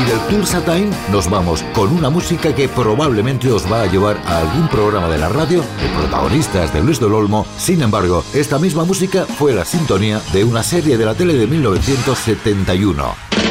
del Tulsa Time nos vamos con una música que probablemente os va a llevar a algún programa de la radio de protagonistas de Luis del Olmo. Sin embargo, esta misma música fue la sintonía de una serie de la tele de 1971.